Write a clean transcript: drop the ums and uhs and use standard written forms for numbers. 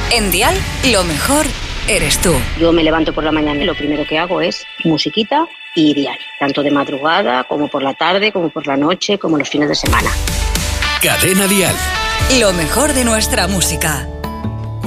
En Dial, lo mejor eres tú. Yo me levanto por la mañana y lo primero que hago es musiquita y Dial. Tanto de madrugada, como por la tarde, como por la noche, como los fines de semana. Cadena Dial. Lo mejor de nuestra música.